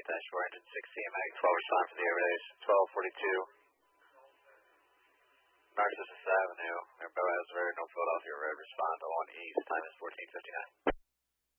4 engine 6 CMAG 12 respond to the arrays. 1242 Narcissus Avenue, near Boaz Road, North Philadelphia Road, respond to 1 East, time is 14:59.